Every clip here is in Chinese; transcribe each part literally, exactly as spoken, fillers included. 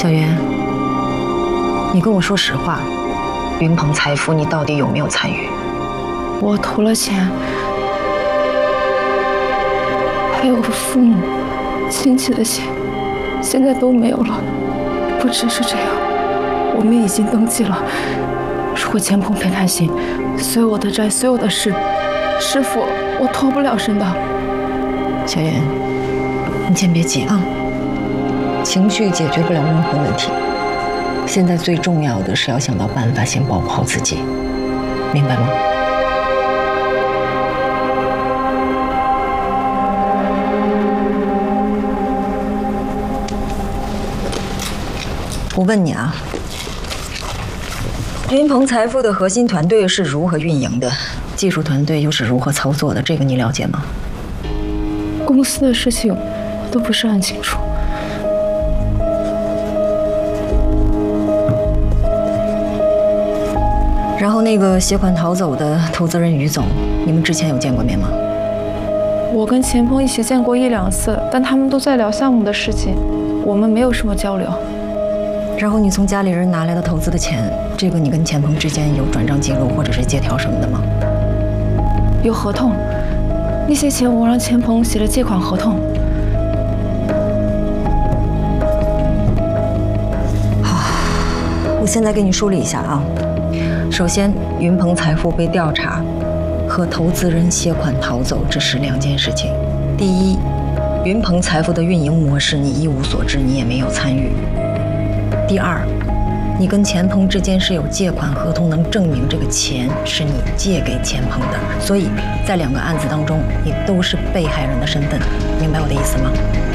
小袁，你跟我说实话，云鹏财富你到底有没有参与？ 我投了钱，还有我父母、亲戚的钱，现在都没有了。不只是这样，我们已经登记了。如果钱鹏别担心，所有我的债，所有的事，师傅，我脱不了身的。 小袁，你先别急啊，情绪解决不了任何问题。现在最重要的是要想到办法，先保护好自己，明白吗？我问你啊，云鹏财富的核心团队是如何运营的？技术团队又是如何操作的？这个你了解吗？ 公司的事情我都不是很清楚。 然后那个携款逃走的投资人于总，你们之前有见过面吗？ 我跟钱鹏一起见过一两次，但他们都在聊项目的事情，我们没有什么交流。 然后你从家里人拿来的投资的钱，这个你跟钱鹏之间有转账记录或者是借条什么的吗？ 有合同，那些钱我让钱鹏写了借款合同。 好，我现在给你梳理一下啊。首先，云鹏财富被调查和投资人携款逃走，这是两件事情。第一，云鹏财富的运营模式你一无所知，你也没有参与。第二，你跟钱鹏之间是有借款合同，能证明这个钱是你借给钱鹏的，所以在两个案子当中，你都是被害人的身份，明白我的意思吗？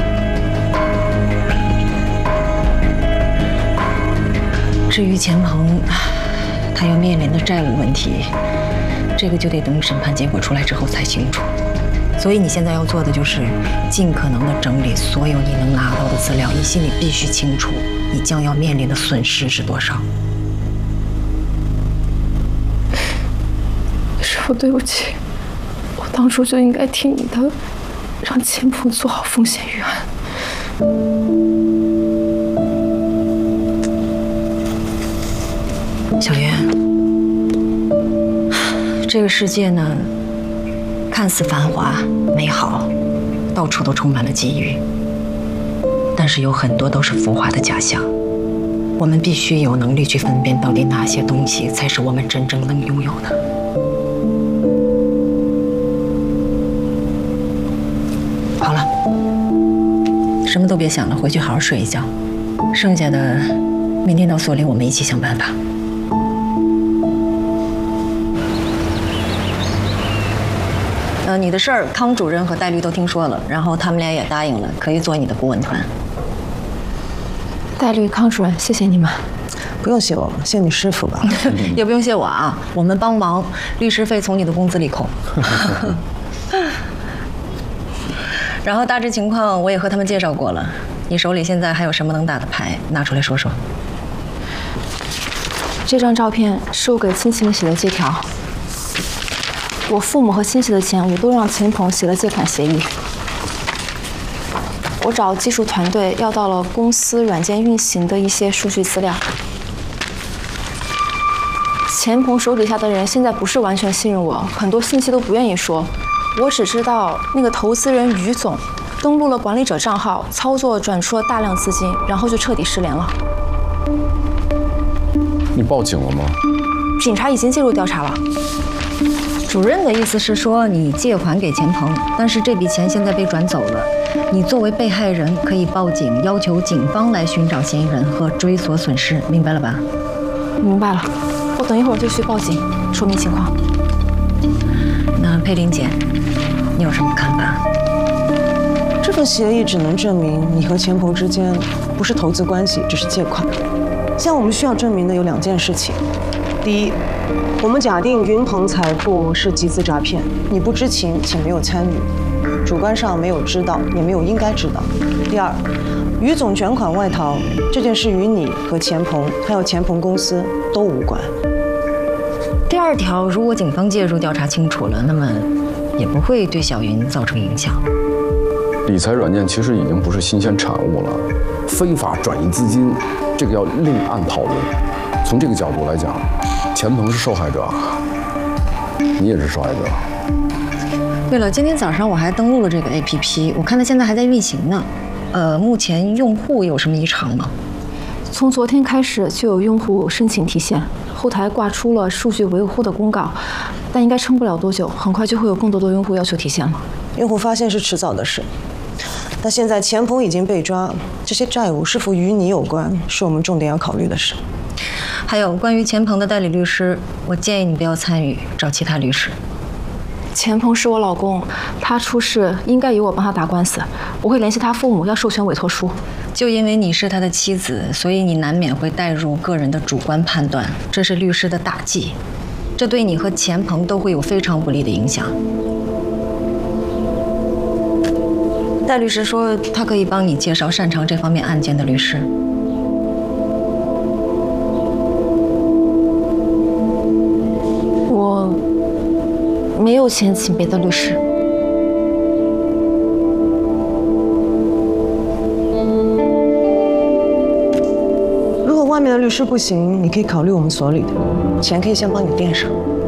至于钱鹏，他要面临的债务问题，这个就得等审判结果出来之后才清楚。所以你现在要做的就是尽可能的整理所有你能拿到的资料，你心里必须清楚你将要面临的损失是多少。 师傅，对不起，我当初就应该听你的，让钱鹏做好风险预案。 小袁，这个世界呢，看似繁华美好，到处都充满了机遇，但是有很多都是浮华的假象。我们必须有能力去分辨到底哪些东西才是我们真正能拥有的。好了，什么都别想了，回去好好睡一觉。剩下的，明天到所里我们一起想办法。呃，你的事儿，康主任和戴律都听说了，然后他们俩也答应了，可以做你的顾问团。 戴律、康主任，谢谢你们。 不用谢我，谢你师傅吧。 也不用谢我啊，我们帮忙，律师费从你的工资里扣。然后大致情况我也和他们介绍过了，你手里现在还有什么能打的牌，拿出来说说。 这张照片是我给亲戚们写的借条。我父母和亲戚的钱，我都让钱鹏写了借款协议。我找技术团队要到了公司软件运行的一些数据资料。钱鹏手底下的人现在不是完全信任我，很多信息都不愿意说。我只知道那个投资人于总登录了管理者账号，操作转出了大量资金，然后就彻底失联了。 你报警了吗？ 警察已经介入调查了。 主任的意思是说，你借款给钱鹏，但是这笔钱现在被转走了。你作为被害人，可以报警，要求警方来寻找嫌疑人和追索损失，明白了吧？ 明白了，我等一会儿就去报警，说明情况。 那佩玲姐，你有什么看法？ 这份协议只能证明你和钱鹏之间不是投资关系，只是借款。像我们需要证明的有两件事情。第一，我们假定云鹏财富是集资诈骗，你不知情且没有参与，主观上没有知道，也没有应该知道。第二，于总卷款外逃这件事与你和钱鹏还有钱鹏公司都无关。 第二条，如果警方介入调查清楚了，那么也不会对小云造成影响。 理财软件其实已经不是新鲜产物了，非法转移资金，这个要另案讨论。从这个角度来讲，钱鹏是受害者，你也是受害者。 对了，今天早上我还登录了这个 A P P， 我看它现在还在运行呢。呃，目前用户有什么异常吗？ 从昨天开始就有用户申请提现，后台挂出了数据维护的公告，但应该撑不了多久，很快就会有更多的用户要求提现了。 用户发现是迟早的事，但现在钱鹏已经被抓，这些债务是否与你有关，是我们重点要考虑的事。 还有关于钱鹏的代理律师，我建议你不要参与，找其他律师。 钱鹏是我老公，他出事应该由我帮他打官司，我会联系他父母要授权委托书。 就因为你是他的妻子，所以你难免会带入个人的主观判断，这是律师的大忌，这对你和钱鹏都会有非常不利的影响。戴律师说，他可以帮你介绍擅长这方面案件的律师。 我没有钱请别的律师。 如果外面的律师不行，你可以考虑我们所里的，钱可以先帮你垫上。